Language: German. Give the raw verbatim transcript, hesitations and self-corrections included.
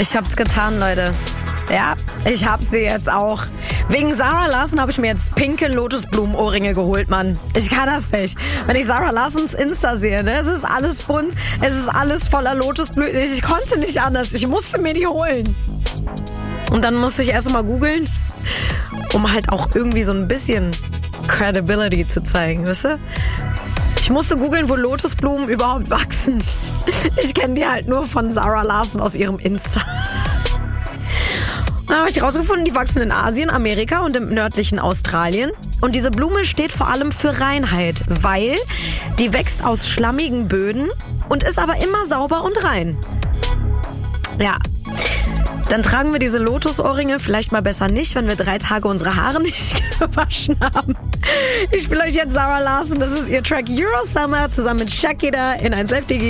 Ich hab's getan, Leute. Ja, ich hab sie jetzt auch. Wegen Zara Larsson habe ich mir jetzt pinke Lotusblumenohrringe geholt, Mann. Ich kann das nicht. Wenn ich Zara Larssons Insta sehe, ne, es ist alles bunt, es ist alles voller Lotusblüten. Ich konnte nicht anders. Ich musste mir die holen. Und dann musste ich erst mal googeln, um halt auch irgendwie so ein bisschen Credibility zu zeigen, wisst ihr? Ich musste googeln, wo Lotusblumen überhaupt wachsen. Ich kenne die halt nur von Zara Larsson aus ihrem Insta. Dann habe ich rausgefunden, die wachsen in Asien, Amerika und im nördlichen Australien. Und diese Blume steht vor allem für Reinheit, weil die wächst aus schlammigen Böden und ist aber immer sauber und rein. Ja, dann tragen wir diese Lotusohrringe vielleicht mal besser nicht, wenn wir drei Tage unsere Haare nicht gewaschen haben. Ich spiele euch jetzt Zara Larsson, das ist ihr Track Eurosummer zusammen mit Shakira in eins Live Digi.